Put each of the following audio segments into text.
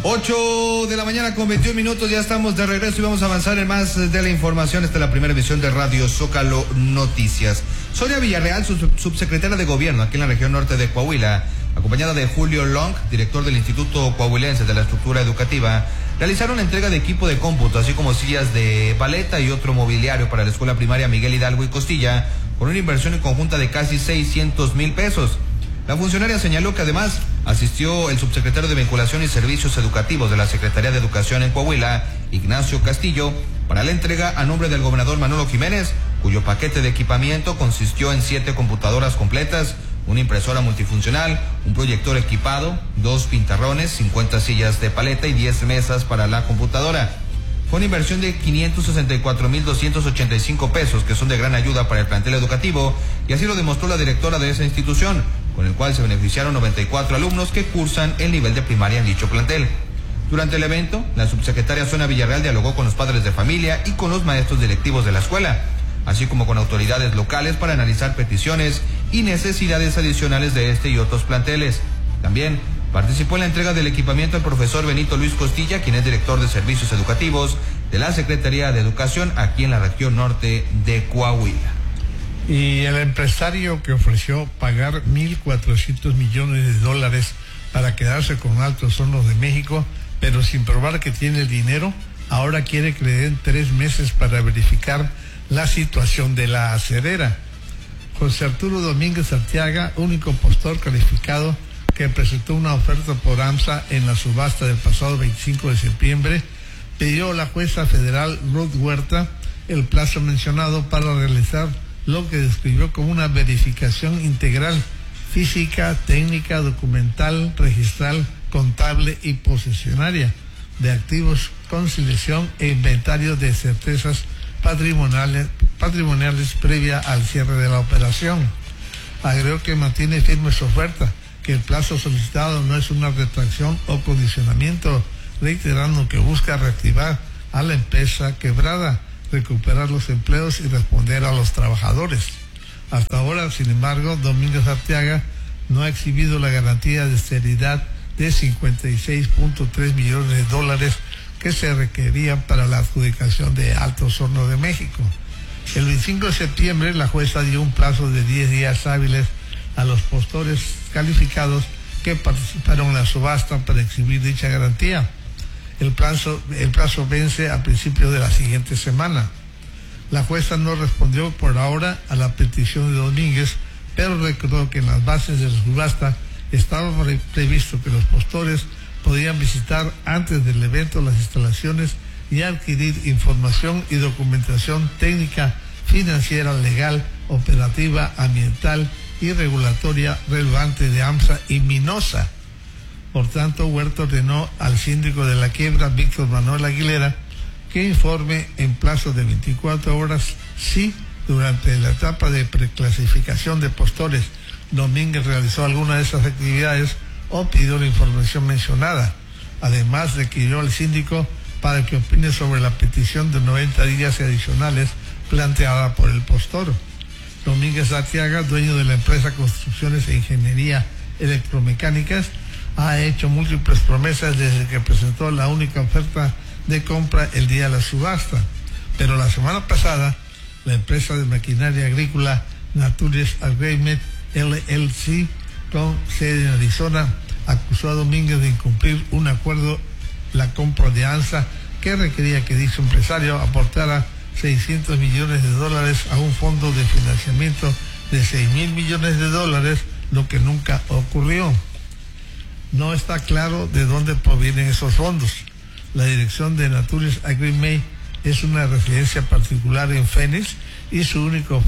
8 de la mañana con 21 minutos, ya estamos de regreso y vamos a avanzar en más de la información. Esta es la primera emisión de Radio Zócalo Noticias. Sonia Villarreal, subsecretaria de Gobierno aquí en la región norte de Coahuila, acompañada de Julio Long, director del Instituto Coahuilense de la Estructura Educativa, realizaron la entrega de equipo de cómputo, así como sillas de paleta y otro mobiliario para la escuela primaria Miguel Hidalgo y Costilla, con una inversión en conjunta de casi 600,000 pesos. La funcionaria señaló que además asistió el subsecretario de Vinculación y Servicios Educativos de la Secretaría de Educación en Coahuila, Ignacio Castillo, para la entrega a nombre del gobernador Manolo Jiménez, cuyo paquete de equipamiento consistió en 7 computadoras completas, una impresora multifuncional, un proyector equipado, 2 pintarrones, 50 sillas de paleta y 10 mesas para la computadora. Fue una inversión de 564,285 pesos, que son de gran ayuda para el plantel educativo, y así lo demostró la directora de esa institución, con el cual se beneficiaron 94 alumnos que cursan el nivel de primaria en dicho plantel. Durante el evento, la subsecretaria Sonia Villarreal dialogó con los padres de familia y con los maestros directivos de la escuela, así como con autoridades locales para analizar peticiones y necesidades adicionales de este y otros planteles. También participó en la entrega del equipamiento el profesor Benito Luis Costilla, quien es director de Servicios Educativos de la Secretaría de Educación aquí en la región norte de Coahuila. Y el empresario que ofreció pagar $1,400 millones para quedarse con Altos Hornos de México, pero sin probar que tiene el dinero, ahora quiere que le den 3 meses para verificar la situación de la aserera. José Arturo Domínguez Arteaga, único postor calificado que presentó una oferta por AMSA en la subasta del pasado 25 de septiembre, pidió a la jueza federal Ruth Huerta el plazo mencionado para realizar lo que describió como una verificación integral, física, técnica, documental, registral, contable y posesionaria de activos, conciliación e inventario de certezas patrimoniales previa al cierre de la operación. Agregó que mantiene firme su oferta, que el plazo solicitado no es una retracción o condicionamiento, reiterando que busca reactivar a la empresa quebrada, recuperar los empleos y responder a los trabajadores. Hasta ahora, sin embargo, Domínguez Arteaga no ha exhibido la garantía de seriedad de $56.3 millones que se requerían para la adjudicación de Altos Hornos de México. El 25 de septiembre, la jueza dio un plazo de 10 días hábiles a los postores calificados que participaron en la subasta para exhibir dicha garantía. El plazo vence a principios de la siguiente semana. La jueza no respondió por ahora a la petición de Domínguez, pero recordó que en las bases de la subasta estaba previsto que los postores podían visitar antes del evento las instalaciones y adquirir información y documentación técnica, financiera, legal, operativa, ambiental y regulatoria relevante de AMSA y Minosa. Por tanto, Huerta ordenó al síndico de la quiebra, Víctor Manuel Aguilera, que informe en plazo de 24 horas si durante la etapa de preclasificación de postores Domínguez realizó alguna de esas actividades o pidió la información mencionada. Además, requirió al síndico para que opine sobre la petición de 90 días adicionales planteada por el postor. Domínguez Arteaga, dueño de la empresa Construcciones e Ingeniería Electromecánicas, ha hecho múltiples promesas desde que presentó la única oferta de compra el día de la subasta. Pero la semana pasada, la empresa de maquinaria agrícola Natures Agreement LLC, con sede en Arizona, acusó a Domínguez de incumplir un acuerdo, la compra de ANSA, que requería que dicho empresario aportara $600 millones a un fondo de financiamiento de $6,000 millones, lo que nunca ocurrió. No está claro de dónde provienen esos fondos. La dirección de Natures Agreement es una residencia particular en Phoenix y su único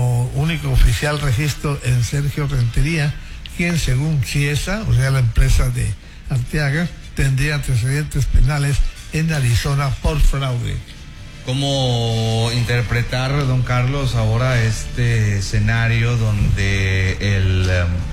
oficial registro en Sergio Rentería, quien según CIESA, o sea la empresa de Arteaga, tendría antecedentes penales en Arizona por fraude. ¿Cómo interpretar, don Carlos, ahora este escenario donde el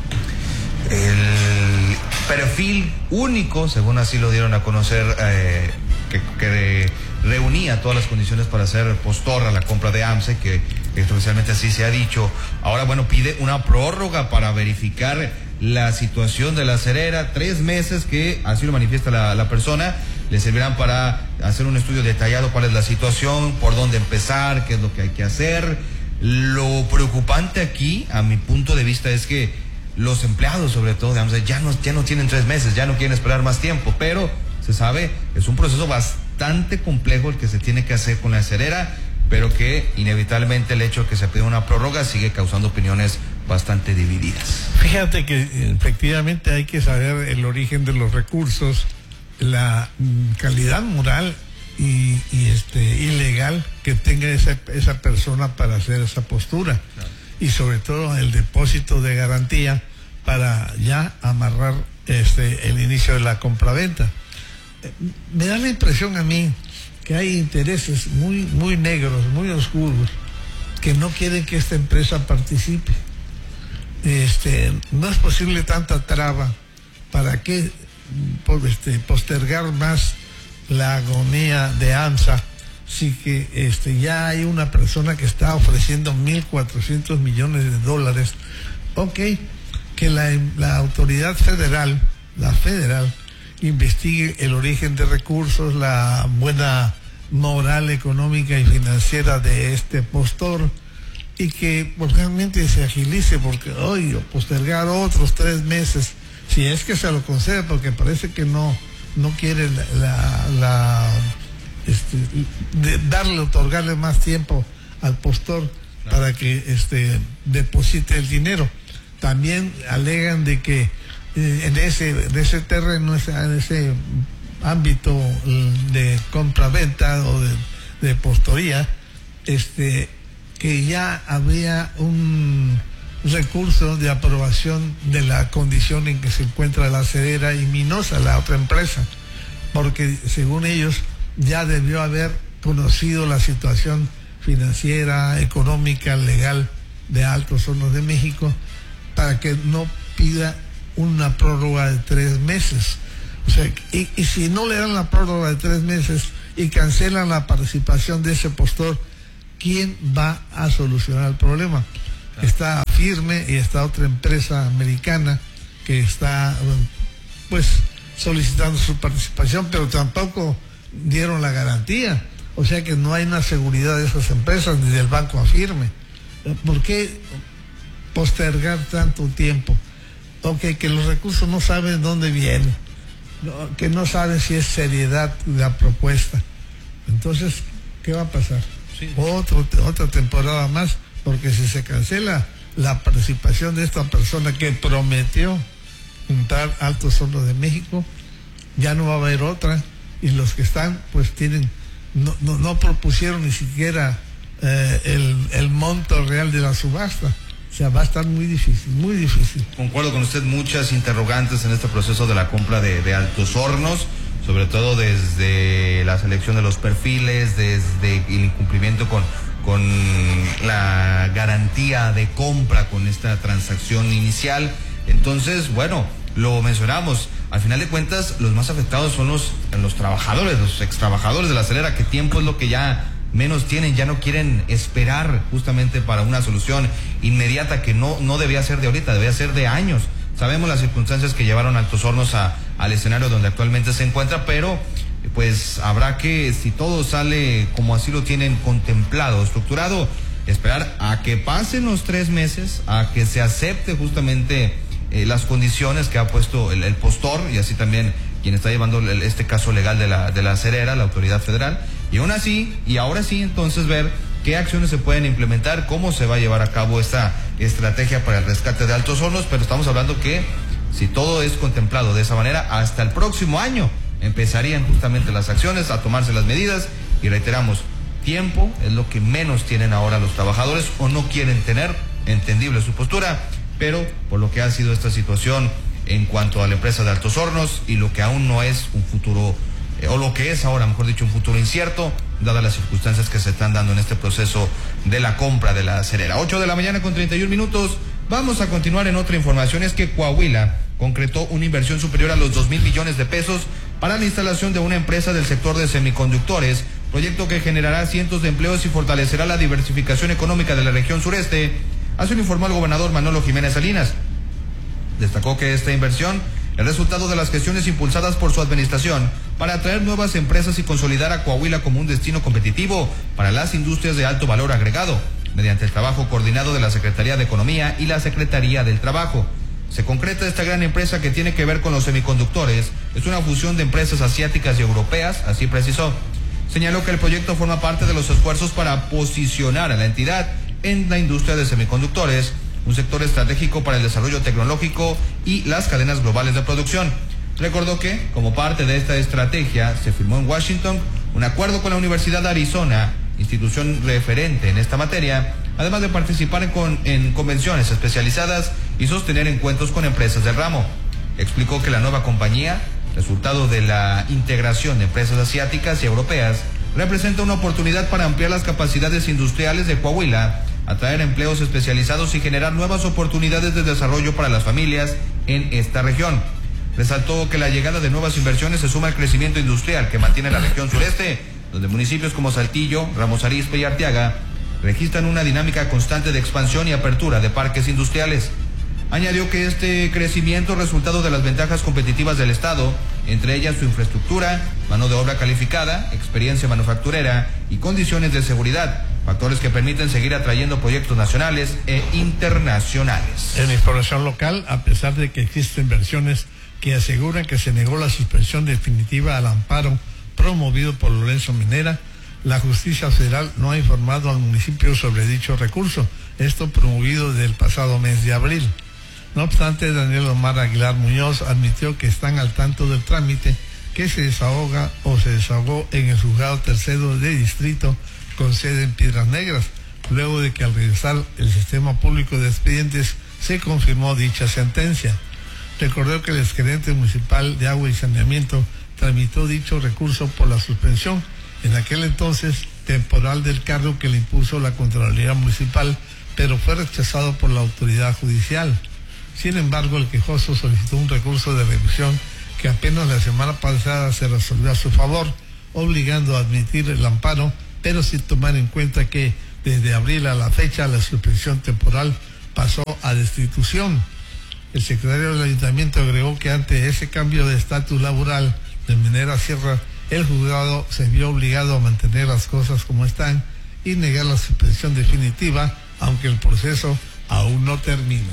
perfil único, según así lo dieron a conocer, que reunía todas las condiciones para ser postor a la compra de AMSA, que oficialmente así se ha dicho, ahora bueno, pide una prórroga para verificar la situación de la acerera, 3 meses que, así lo manifiesta la persona, le servirán para hacer un estudio detallado cuál es la situación, por dónde empezar, qué es lo que hay que hacer. Lo preocupante aquí, a mi punto de vista, es que los empleados, sobre todo, digamos, ya no tienen 3 meses, ya no quieren esperar más tiempo, pero se sabe, es un proceso bastante complejo el que se tiene que hacer con la acerera, pero que inevitablemente el hecho de que se pida una prórroga sigue causando opiniones bastante divididas. Fíjate que efectivamente hay que saber el origen de los recursos, la calidad moral y ilegal que tenga esa persona para hacer esa postura. Claro. Y sobre todo el depósito de garantía para ya amarrar el inicio de la compraventa. Me da la impresión a mí que hay intereses muy negros, muy oscuros, que no quieren que esta empresa participe. No es posible tanta traba. ¿Para qué postergar más la agonía de AMSA? Sí que ya hay una persona que está ofreciendo 1.400 millones de dólares. Ok, que la autoridad federal, la federal, investigue el origen de recursos, la buena moral económica y financiera de este postor, y que pues, realmente se agilice, porque hoy postergar otros 3 meses, si es que se lo concede, porque parece que no quiere otorgarle más tiempo al postor, claro, para que deposite el dinero. También alegan de que en ese terreno, en ese ámbito de compra-venta o de postoría, que ya había un recurso de aprobación de la condición en que se encuentra la acerera y Minosa, la otra empresa, porque según ellos ya debió haber conocido la situación financiera, económica, legal de Altos Hornos de México, para que no pida una prórroga de 3 meses. O sea, y si no le dan la prórroga de 3 meses y cancelan la participación de ese postor, ¿quién va a solucionar el problema? Claro. Está Firme y está otra empresa americana que está pues solicitando su participación, pero tampoco dieron la garantía. O sea que no hay una seguridad de esas empresas ni del banco Afirme. ¿Por qué postergar tanto tiempo? Ok, que los recursos no saben dónde vienen, que no saben si es seriedad la propuesta. Entonces, ¿qué va a pasar? Sí. Otra temporada más, porque si se cancela la participación de esta persona que prometió juntar Altos Hornos de México, ya no va a haber otra, y los que están pues no propusieron ni siquiera el monto real de la subasta. O sea, va a estar muy difícil, muy difícil. Concuerdo con usted, muchas interrogantes en este proceso de la compra de Altos Hornos, sobre todo desde la selección de los perfiles, desde el incumplimiento con la garantía de compra con esta transacción inicial. Entonces, bueno, lo mencionamos, al final de cuentas los más afectados son los trabajadores, los extrabajadores de la acelera, que tiempo es lo que ya menos tienen, ya no quieren esperar justamente para una solución inmediata que no debía ser de ahorita, debía ser de años. Sabemos las circunstancias que llevaron a Altos Hornos al escenario donde actualmente se encuentra, pero pues habrá que, si todo sale como así lo tienen contemplado, estructurado, esperar a que pasen los 3 meses, a que se acepte justamente las condiciones que ha puesto el postor, y así también quien está llevando este caso legal de la acerera, la autoridad federal, y aún así, y ahora sí, entonces ver qué acciones se pueden implementar, cómo se va a llevar a cabo esta estrategia para el rescate de Altos Hornos. Pero estamos hablando que si todo es contemplado de esa manera, hasta el próximo año empezarían justamente las acciones, a tomarse las medidas, y reiteramos, tiempo es lo que menos tienen ahora los trabajadores, o no quieren tener, entendible su postura, pero por lo que ha sido esta situación en cuanto a la empresa de Altos Hornos, y lo que aún no es un futuro, o lo que es ahora, mejor dicho, un futuro incierto, dadas las circunstancias que se están dando en este proceso de la compra de la acerera. 8:31 a.m. Vamos a continuar en otra información. Es que Coahuila concretó una inversión superior a los 2,000 millones de pesos para la instalación de una empresa del sector de semiconductores, proyecto que generará cientos de empleos y fortalecerá la diversificación económica de la región sureste. Así lo informó el gobernador Manolo Jiménez Salinas. Destacó que esta inversión es resultado de las gestiones impulsadas por su administración para atraer nuevas empresas y consolidar a Coahuila como un destino competitivo para las industrias de alto valor agregado, mediante el trabajo coordinado de la Secretaría de Economía y la Secretaría del Trabajo. Se concreta esta gran empresa que tiene que ver con los semiconductores. Es una fusión de empresas asiáticas y europeas, así precisó. Señaló que el proyecto forma parte de los esfuerzos para posicionar a la entidad en la industria de semiconductores, un sector estratégico para el desarrollo tecnológico y las cadenas globales de producción. Recordó que, como parte de esta estrategia, se firmó en Washington un acuerdo con la Universidad de Arizona, institución referente en esta materia, además de participar en convenciones especializadas y sostener encuentros con empresas del ramo. Explicó que la nueva compañía, resultado de la integración de empresas asiáticas y europeas, representa una oportunidad para ampliar las capacidades industriales de Coahuila, atraer empleos especializados y generar nuevas oportunidades de desarrollo para las familias en esta región. Resaltó que la llegada de nuevas inversiones se suma al crecimiento industrial que mantiene la región sureste, donde municipios como Saltillo, Ramos Arizpe y Arteaga registran una dinámica constante de expansión y apertura de parques industriales. Añadió que este crecimiento es resultado de las ventajas competitivas del Estado, entre ellas su infraestructura, mano de obra calificada, experiencia manufacturera y condiciones de seguridad, factores que permiten seguir atrayendo proyectos nacionales e internacionales. En información local, a pesar de que existen versiones que aseguran que se negó la suspensión definitiva al amparo promovido por Lorenzo Minera, la justicia federal no ha informado al municipio sobre dicho recurso, esto promovido desde el pasado mes de abril. No obstante, Daniel Omar Aguilar Muñoz admitió que están al tanto del trámite que se desahogó en el juzgado tercero de distrito con sede en Piedras Negras, luego de que al revisar el sistema público de expedientes se confirmó dicha sentencia. Recordó que el exgerente municipal de agua y saneamiento tramitó dicho recurso por la suspensión, en aquel entonces temporal, del cargo que le impuso la Contraloría Municipal, pero fue rechazado por la autoridad judicial. Sin embargo, el quejoso solicitó un recurso de revisión que apenas la semana pasada se resolvió a su favor, obligando a admitir el amparo, pero sin tomar en cuenta que desde abril a la fecha la suspensión temporal pasó a destitución. El secretario del ayuntamiento agregó que ante ese cambio de estatus laboral de Minera Sierra, el juzgado se vio obligado a mantener las cosas como están y negar la suspensión definitiva, aunque el proceso aún no termina.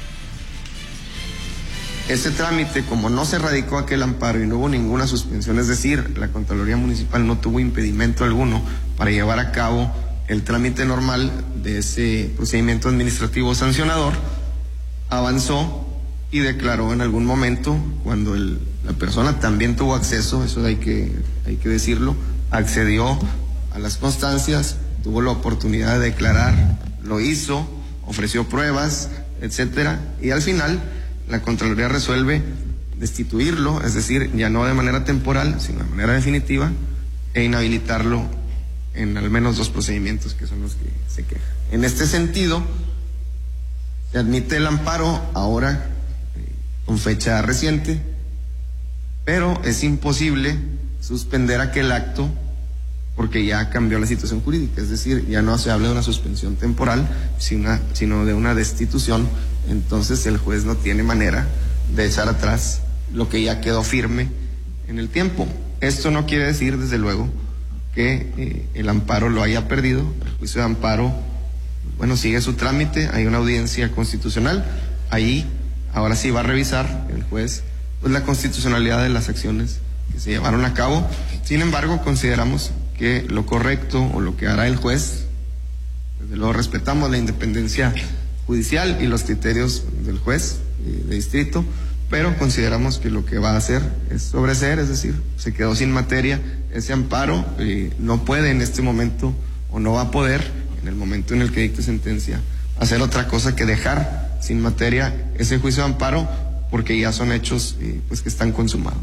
Ese trámite, como no se radicó aquel amparo y no hubo ninguna suspensión, es decir, la Contraloría Municipal no tuvo impedimento alguno para llevar a cabo el trámite normal de ese procedimiento administrativo sancionador, avanzó y declaró en algún momento, cuando la persona también tuvo acceso, eso hay que decirlo, accedió a las constancias, tuvo la oportunidad de declarar, lo hizo, ofreció pruebas, etcétera, y al final la Contraloría resuelve destituirlo, es decir, ya no de manera temporal, sino de manera definitiva, e inhabilitarlo en al menos 2 procedimientos que son los que se quejan. En este sentido, se admite el amparo ahora con fecha reciente, pero es imposible suspender aquel acto porque ya cambió la situación jurídica, es decir, ya no se habla de una suspensión temporal, sino de una destitución. Entonces el juez no tiene manera de echar atrás lo que ya quedó firme en el tiempo. Esto no quiere decir, desde luego, que el amparo lo haya perdido. El juicio de amparo, bueno, sigue su trámite, hay una audiencia constitucional, ahí ahora sí va a revisar el juez pues la constitucionalidad de las acciones que se llevaron a cabo. Sin embargo, consideramos que lo correcto o lo que hará el juez, desde luego respetamos la independencia judicial y los criterios del juez de distrito, pero consideramos que lo que va a hacer es sobreseer, es decir, se quedó sin materia ese amparo, no puede en este momento o no va a poder en el momento en el que dicte sentencia hacer otra cosa que dejar sin materia ese juicio de amparo, porque ya son hechos pues que están consumados.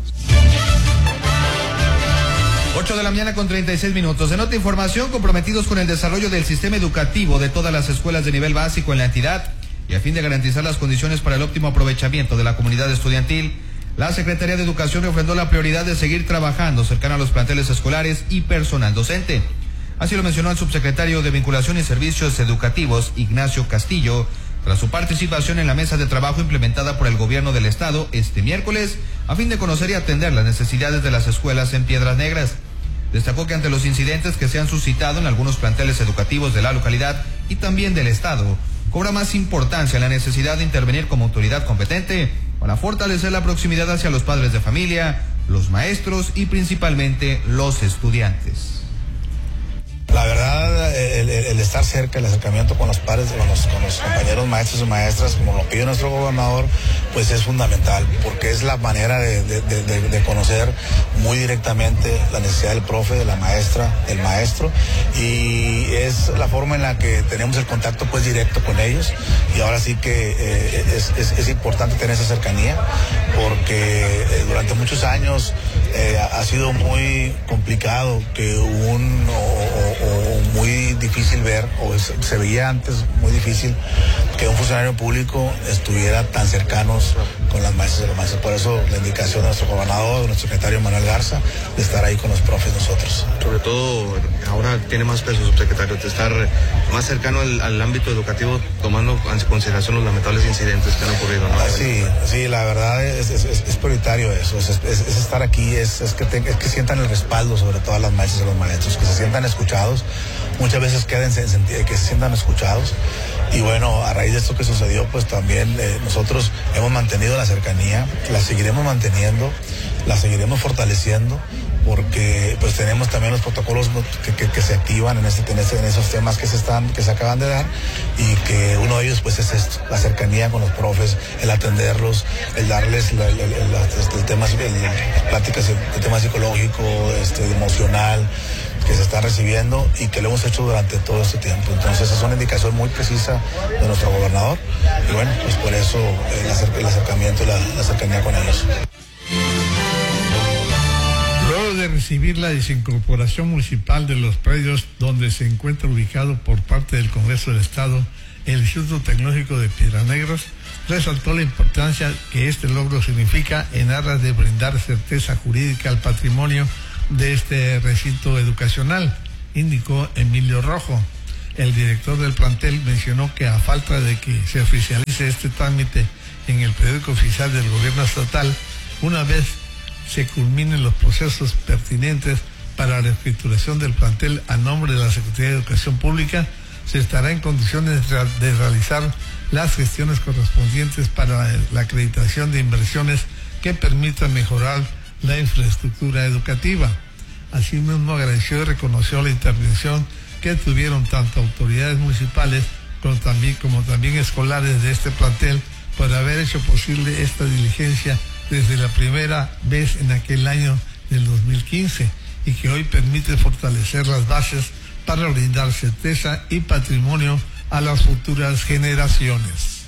8 de la mañana con 36 minutos. En otra información, comprometidos con el desarrollo del sistema educativo de todas las escuelas de nivel básico en la entidad y a fin de garantizar las condiciones para el óptimo aprovechamiento de la comunidad estudiantil, la Secretaría de Educación refrendó la prioridad de seguir trabajando cercano a los planteles escolares y personal docente. Así lo mencionó el subsecretario de Vinculación y Servicios Educativos, Ignacio Castillo, tras su participación en la mesa de trabajo implementada por el gobierno del estado este miércoles, a fin de conocer y atender las necesidades de las escuelas en Piedras Negras. Destacó que ante los incidentes que se han suscitado en algunos planteles educativos de la localidad y también del estado, cobra más importancia la necesidad de intervenir como autoridad competente para fortalecer la proximidad hacia los padres de familia, los maestros y principalmente los estudiantes. La verdad, el estar cerca, el acercamiento con los padres, con los compañeros maestros y maestras, como lo pide nuestro gobernador, pues es fundamental, porque es la manera de conocer muy directamente la necesidad del profe, de la maestra, del maestro, y es la forma en la que tenemos el contacto pues directo con ellos, y ahora sí que es importante tener esa cercanía, porque durante muchos años ha sido muy complicado que muy difícil ver, o se veía antes muy difícil que un funcionario público estuviera tan cercanos con las maestras y los maestros. Por eso la indicación de nuestro gobernador, de nuestro secretario Manuel Garza, de estar ahí con los profes nosotros. Sobre todo ahora tiene más peso, subsecretario, de estar más cercano al ámbito educativo, tomando en consideración los lamentables incidentes que han ocurrido, ¿no? Sí, la verdad es prioritario eso, es estar aquí, es que sientan el respaldo sobre todas las maestras y los maestros, que se sientan escuchados, muchas veces que se sientan escuchados. Y bueno, a raíz de esto que sucedió, pues también nosotros hemos mantenido la cercanía, la seguiremos manteniendo, la seguiremos fortaleciendo, porque pues tenemos también los protocolos que se activan en esos temas que se acaban de dar, y que uno de ellos pues es esto, la cercanía con los profes, el atenderlos, el darles pláticas de tema psicológico, emocional, que se está recibiendo y que lo hemos hecho durante todo este tiempo. Entonces es una indicación muy precisa de nuestro gobernador, y bueno, pues por eso el acercamiento y la cercanía con ellos. Luego de recibir la desincorporación municipal de los predios donde se encuentra ubicado por parte del Congreso del Estado el Instituto Tecnológico de Piedras Negras, resaltó la importancia que este logro significa en aras de brindar certeza jurídica al patrimonio de este recinto educacional, indicó Emilio Rojo. El director del plantel mencionó que a falta de que se oficialice este trámite en el periódico oficial del gobierno estatal, una vez se culminen los procesos pertinentes para la escrituración del plantel a nombre de la Secretaría de Educación Pública, se estará en condiciones de realizar las gestiones correspondientes para la acreditación de inversiones que permitan mejorar la infraestructura educativa. Asimismo, agradeció y reconoció la intervención que tuvieron tanto autoridades municipales como también escolares de este plantel por haber hecho posible esta diligencia desde la primera vez en aquel año del 2015, y que hoy permite fortalecer las bases para brindar certeza y patrimonio a las futuras generaciones.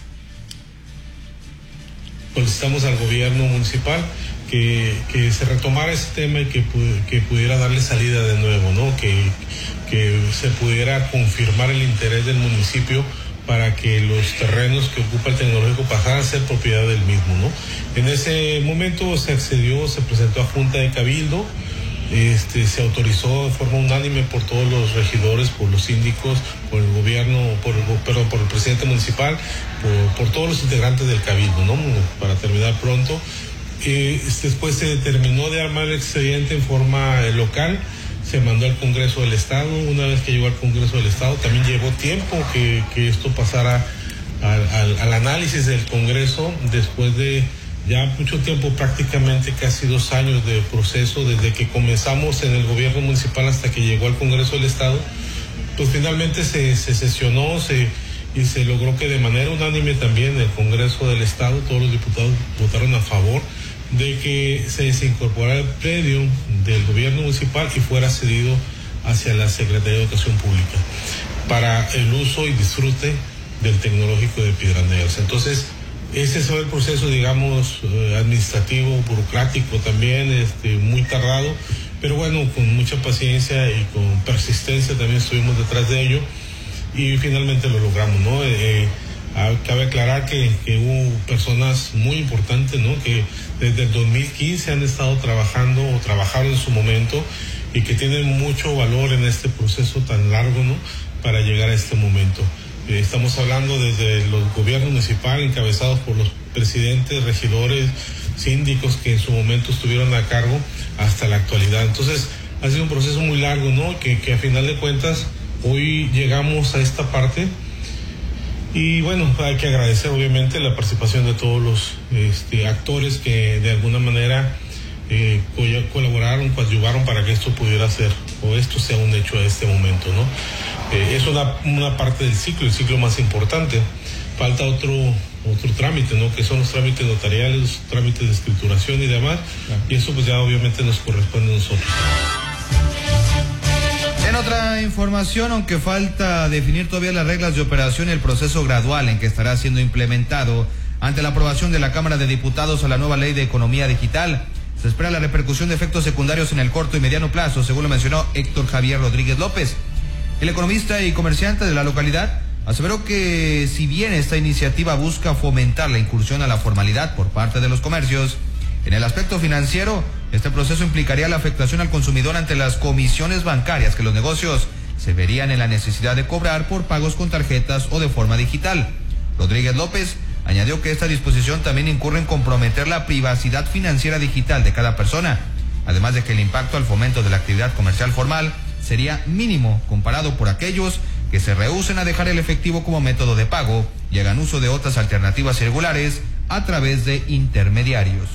Solicitamos al gobierno municipal que se retomara ese tema y que pudiera darle salida de nuevo, ¿no? Que se pudiera confirmar el interés del municipio para que los terrenos que ocupa el tecnológico pasaran a ser propiedad del mismo, ¿no? En ese momento se accedió, se presentó a Junta de Cabildo, se autorizó de forma unánime por todos los regidores, por los síndicos, por el gobierno, por el presidente municipal, por todos los integrantes del Cabildo, ¿no? Para terminar pronto. Después se terminó de armar el expediente en forma local, se mandó al Congreso del Estado. Una vez que llegó al Congreso del Estado, también llevó tiempo que esto pasara al análisis del Congreso, después de ya mucho tiempo, prácticamente casi 2 años de proceso, desde que comenzamos en el gobierno municipal hasta que llegó al Congreso del Estado. Pues finalmente se sesionó y se logró que de manera unánime también el Congreso del Estado, todos los diputados votaron a favor de que se desincorporara el predio del gobierno municipal y fuera cedido hacia la Secretaría de Educación Pública para el uso y disfrute del tecnológico de Piedras Negras. Entonces, ese fue el proceso, digamos, administrativo, burocrático también, muy tardado, pero bueno, con mucha paciencia y con persistencia también estuvimos detrás de ello y finalmente lo logramos, ¿no? Cabe aclarar que hubo personas muy importantes, ¿no? Que desde el 2015 han estado trabajando o trabajaron en su momento y que tienen mucho valor en este proceso tan largo, ¿no? Para llegar a este momento. Estamos hablando desde el gobierno municipal, encabezados por los presidentes, regidores, síndicos que en su momento estuvieron a cargo, hasta la actualidad. Entonces, ha sido un proceso muy largo, ¿no? Que a final de cuentas, hoy llegamos a esta parte. Y bueno, hay que agradecer obviamente la participación de todos los actores que de alguna manera colaboraron, coadyuvaron para que esto pudiera ser, o esto sea un hecho a este momento, ¿no? Es una parte del ciclo, el ciclo más importante. Falta otro trámite, ¿no? Que son los trámites notariales, los trámites de escrituración y demás, y eso pues ya obviamente nos corresponde a nosotros. En otra información, aunque falta definir todavía las reglas de operación y el proceso gradual en que estará siendo implementado ante la aprobación de la Cámara de Diputados a la nueva ley de economía digital, se espera la repercusión de efectos secundarios en el corto y mediano plazo, según lo mencionó Héctor Javier Rodríguez López. El economista y comerciante de la localidad aseveró que si bien esta iniciativa busca fomentar la incursión a la formalidad por parte de los comercios, en el aspecto financiero, este proceso implicaría la afectación al consumidor ante las comisiones bancarias que los negocios se verían en la necesidad de cobrar por pagos con tarjetas o de forma digital. Rodríguez López añadió que esta disposición también incurre en comprometer la privacidad financiera digital de cada persona, además de que el impacto al fomento de la actividad comercial formal sería mínimo comparado por aquellos que se rehúsen a dejar el efectivo como método de pago y hagan uso de otras alternativas irregulares a través de intermediarios.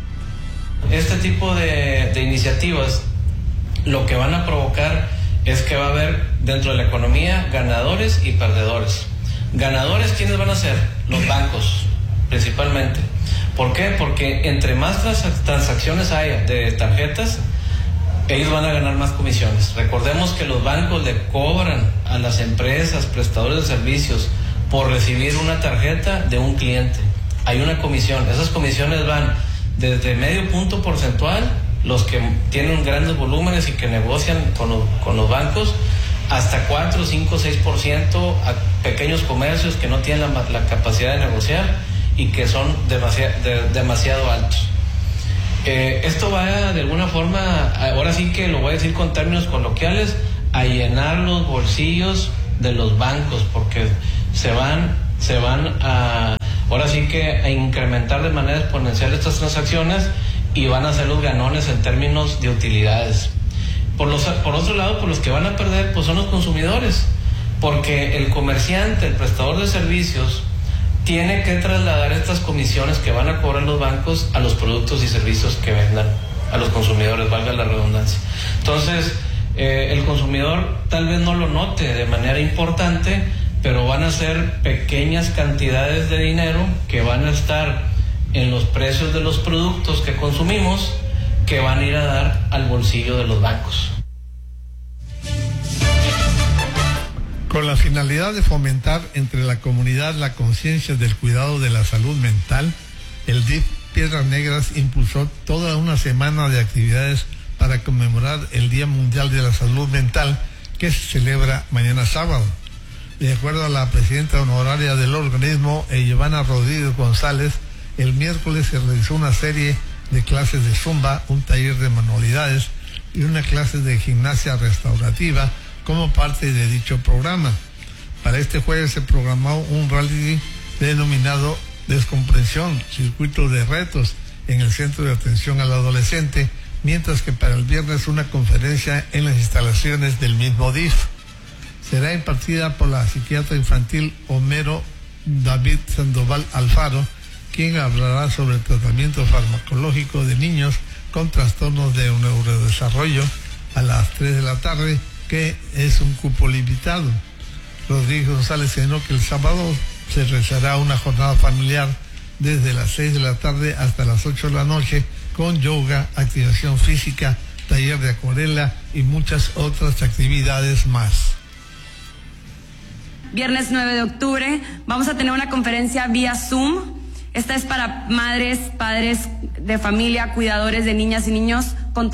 Este tipo de iniciativas lo que van a provocar es que va a haber dentro de la economía ganadores y perdedores. Ganadores, ¿quiénes van a ser? Los bancos, principalmente. ¿Por qué? Porque entre más transacciones haya de tarjetas, ellos van a ganar más comisiones. Recordemos que los bancos le cobran a las empresas, prestadores de servicios, por recibir una tarjeta de un cliente. Hay una comisión. Esas comisiones van desde medio punto porcentual, los que tienen grandes volúmenes y que negocian con los bancos, hasta 4, 5, 6% a pequeños comercios que no tienen la capacidad de negociar y que son demasiado altos. Esto va de alguna forma, ahora sí que lo voy a decir con términos coloquiales, a llenar los bolsillos de los bancos, porque se van a, ahora sí que a incrementar de manera exponencial estas transacciones y van a ser los ganones en términos de utilidades. Por otro lado, pues los que van a perder pues son los consumidores, porque el comerciante, el prestador de servicios, tiene que trasladar estas comisiones que van a cobrar los bancos a los productos y servicios que vendan a los consumidores, valga la redundancia. Entonces, el consumidor tal vez no lo note de manera importante, pero van a ser pequeñas cantidades de dinero que van a estar en los precios de los productos que consumimos, que van a ir a dar al bolsillo de los bancos. Con la finalidad de fomentar entre la comunidad la conciencia del cuidado de la salud mental, el DIF Piedras Negras impulsó toda una semana de actividades para conmemorar el Día Mundial de la Salud Mental, que se celebra mañana sábado. De acuerdo a la presidenta honoraria del organismo, Giovanna Rodríguez González, el miércoles se realizó una serie de clases de zumba, un taller de manualidades y una clase de gimnasia restaurativa como parte de dicho programa. Para este jueves se programó un rally denominado Descomprensión, circuito de retos en el Centro de Atención al Adolescente, mientras que para el viernes una conferencia en las instalaciones del mismo DIF. Será impartida por la psiquiatra infantil Homero David Sandoval Alfaro, quien hablará sobre el tratamiento farmacológico de niños con trastornos de neurodesarrollo a las 3 de la tarde, que es un cupo limitado. Rodríguez González señaló que el sábado se realizará una jornada familiar desde las 6 de la tarde hasta las 8 de la noche con yoga, activación física, taller de acuarela y muchas otras actividades más. Viernes 9 de octubre vamos a tener una conferencia vía Zoom. Esta es para madres, padres de familia, cuidadores de niñas y niños con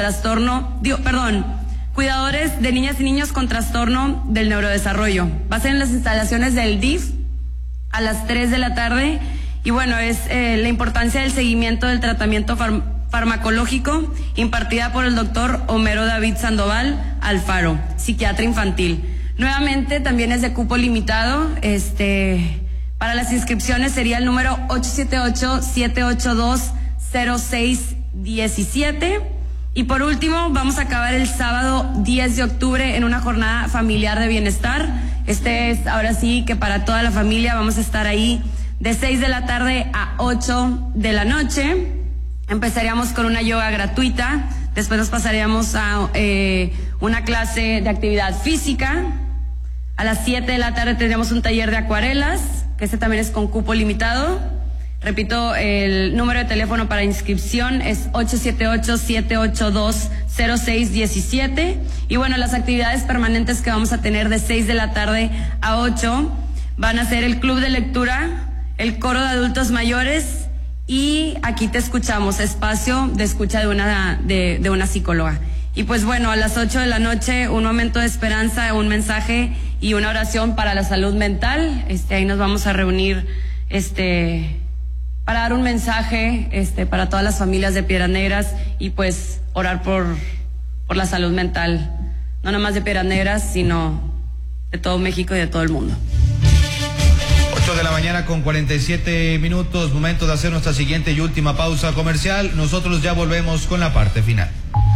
cuidadores de niñas y niños con trastorno del neurodesarrollo. Va a ser en las instalaciones del DIF a las 3 de la tarde. Y bueno, es la importancia del seguimiento del tratamiento farmacológico impartida por el doctor Homero David Sandoval Alfaro, psiquiatra infantil. Nuevamente también es de cupo limitado. Para las inscripciones sería el número 878-782-0617. Y por último, vamos a acabar el sábado 10 de octubre en una jornada familiar de bienestar. Es ahora sí que para toda la familia vamos a estar ahí de 6 de la tarde a 8 de la noche. Empezaríamos con una yoga gratuita, después nos pasaríamos a una clase de actividad física. A las 7 de la tarde tendríamos un taller de acuarelas, que este también es con cupo limitado. Repito, el número de teléfono para inscripción es 878-782-0617. Y bueno, las actividades permanentes que vamos a tener de 6 de la tarde a 8 van a ser el club de lectura, el coro de adultos mayores y Aquí te escuchamos, espacio de escucha de una psicóloga. Y pues bueno, a las 8 de la noche, un momento de esperanza, un mensaje y una oración para la salud mental. Ahí nos vamos a reunir, para dar un mensaje, para todas las familias de Piedras Negras y pues orar por la salud mental, no nomás de Piedras Negras, sino de todo México y de todo el mundo. 8 de la mañana con 47 minutos, momento de hacer nuestra siguiente y última pausa comercial. Nosotros ya volvemos con la parte final.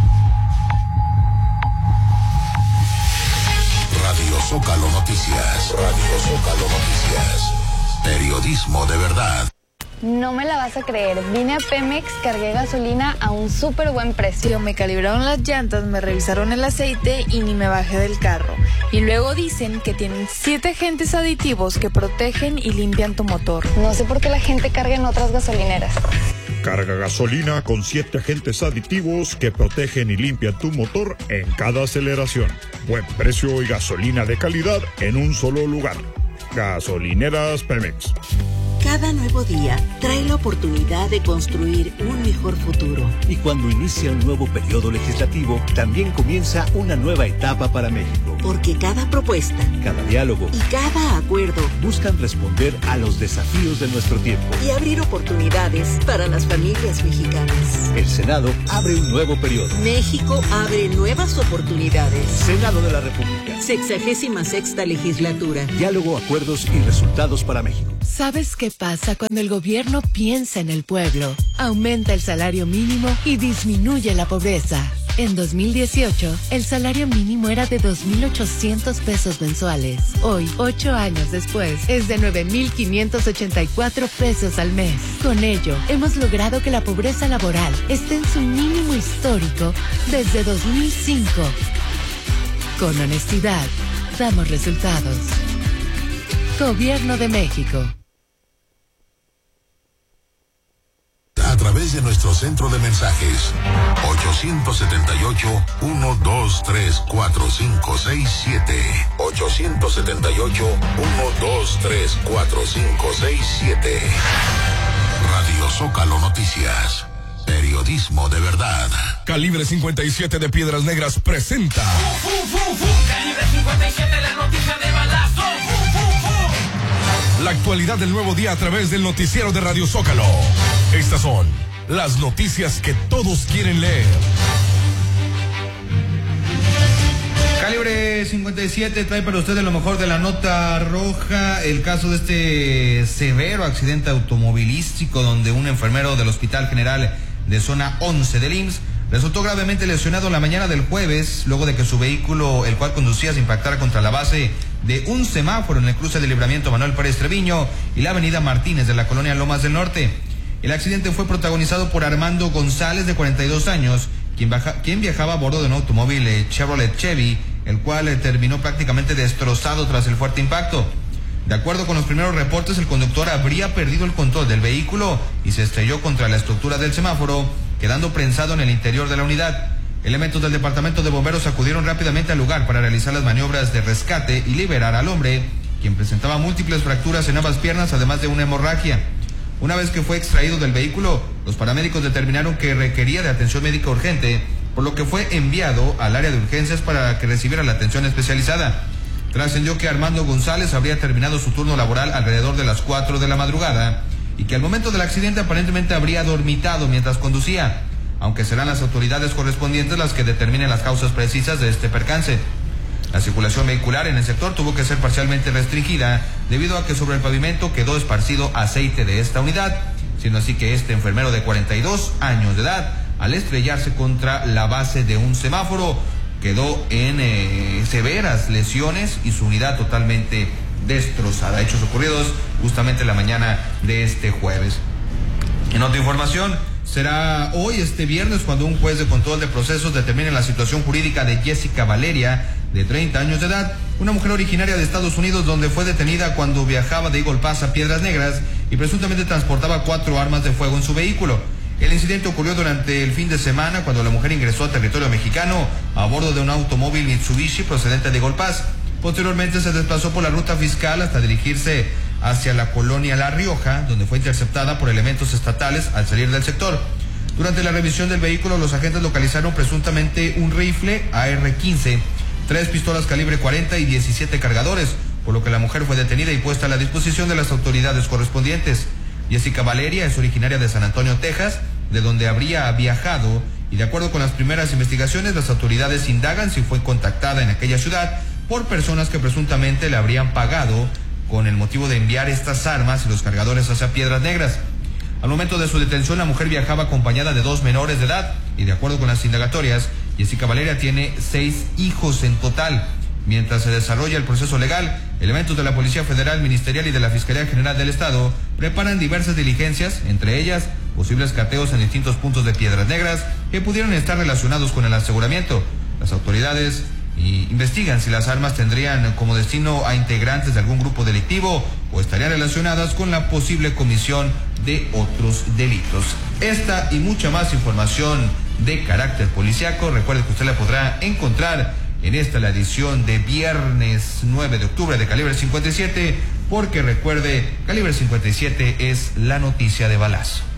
Radio Zócalo Noticias. Radio Zócalo Noticias. Periodismo de verdad. No me la vas a creer, vine a Pemex, cargué gasolina a un súper buen precio. Me calibraron las llantas, me revisaron el aceite y ni me bajé del carro. Y luego dicen que tienen 7 agentes aditivos que protegen y limpian tu motor. No sé por qué la gente carga en otras gasolineras. Carga gasolina con 7 agentes aditivos que protegen y limpian tu motor en cada aceleración. Buen precio y gasolina de calidad en un solo lugar. Gasolineras Pemex. Cada nuevo día trae la oportunidad de construir un mejor futuro. Y cuando inicia un nuevo periodo legislativo, también comienza una nueva etapa para México. Porque cada propuesta, cada diálogo y cada acuerdo buscan responder a los desafíos de nuestro tiempo y abrir oportunidades para las familias mexicanas. El Senado abre un nuevo periodo. México abre nuevas oportunidades. Senado de la República. 66ª legislatura. Diálogo, acuerdos y resultados para México. ¿Sabes qué pasa cuando el gobierno piensa en el pueblo? Aumenta el salario mínimo y disminuye la pobreza. En 2018, el salario mínimo era de 2,800 pesos mensuales. Hoy, 8 años después, es de 9,584 pesos al mes. Con ello, hemos logrado que la pobreza laboral esté en su mínimo histórico desde 2005. Con honestidad, damos resultados. Gobierno de México. A través de nuestro centro de mensajes 878-123-4567 878-123-4567. Radio Zócalo Noticias. Periodismo de verdad. Calibre 57 de Piedras Negras presenta Calibre 57, la noticia de balazo. la actualidad del nuevo día a través del noticiero de Radio Zócalo. Estas son las noticias que todos quieren leer. Calibre 57 trae para ustedes lo mejor de la nota roja, el caso de este severo accidente automovilístico donde un enfermero del Hospital General de Zona 11 del IMSS resultó gravemente lesionado la mañana del jueves, luego de que su vehículo, el cual conducía, se impactara contra la base de un semáforo en el cruce de Libramiento Manuel Pérez Treviño y la avenida Martínez de la colonia Lomas del Norte. El accidente fue protagonizado por Armando González, de 42 años, quien viajaba a bordo de un automóvil Chevrolet Chevy, el cual terminó prácticamente destrozado tras el fuerte impacto. De acuerdo con los primeros reportes, el conductor habría perdido el control del vehículo y se estrelló contra la estructura del semáforo, quedando prensado en el interior de la unidad. Elementos del departamento de bomberos acudieron rápidamente al lugar para realizar las maniobras de rescate y liberar al hombre, quien presentaba múltiples fracturas en ambas piernas, además de una hemorragia. Una vez que fue extraído del vehículo, los paramédicos determinaron que requería de atención médica urgente, por lo que fue enviado al área de urgencias para que recibiera la atención especializada. Trascendió que Armando González habría terminado su turno laboral alrededor de las 4 de la madrugada y que al momento del accidente aparentemente habría dormitado mientras conducía, aunque serán las autoridades correspondientes las que determinen las causas precisas de este percance. La circulación vehicular en el sector tuvo que ser parcialmente restringida debido a que sobre el pavimento quedó esparcido aceite de esta unidad, siendo así que este enfermero de 42 años de edad, al estrellarse contra la base de un semáforo, quedó en severas lesiones y su unidad totalmente destrozada. Hechos ocurridos justamente la mañana de este jueves. En otra información, será hoy, este viernes, cuando un juez de control de procesos determine la situación jurídica de Jessica Valeria, de 30 años de edad, una mujer originaria de Estados Unidos, donde fue detenida cuando viajaba de Eagle Pass a Piedras Negras y presuntamente transportaba 4 armas de fuego en su vehículo. El incidente ocurrió durante el fin de semana, cuando la mujer ingresó a territorio mexicano a bordo de un automóvil Mitsubishi procedente de Eagle Pass. Posteriormente se desplazó por la ruta fiscal hasta dirigirse hacia la colonia La Rioja, donde fue interceptada por elementos estatales al salir del sector. Durante la revisión del vehículo, los agentes localizaron presuntamente un rifle AR-15, 3 pistolas calibre 40 y 17 cargadores, por lo que la mujer fue detenida y puesta a la disposición de las autoridades correspondientes. Jessica Valeria es originaria de San Antonio, Texas, de donde habría viajado, y de acuerdo con las primeras investigaciones, las autoridades indagan si fue contactada en aquella ciudad por personas que presuntamente le habrían pagado con el motivo de enviar estas armas y los cargadores hacia Piedras Negras. Al momento de su detención, la mujer viajaba acompañada de 2 menores de edad, y de acuerdo con las indagatorias, Jessica Valeria tiene 6 hijos en total. Mientras se desarrolla el proceso legal, elementos de la Policía Federal, Ministerial y de la Fiscalía General del Estado preparan diversas diligencias, entre ellas posibles cateos en distintos puntos de Piedras Negras que pudieran estar relacionados con el aseguramiento. Las autoridades investigan si las armas tendrían como destino a integrantes de algún grupo delictivo o estarían relacionadas con la posible comisión de otros delitos. Esta y mucha más información de carácter policiaco, recuerde que usted la podrá encontrar en esta, la edición de viernes 9 de octubre de Calibre 57, porque recuerde, Calibre 57 es la noticia de balazo.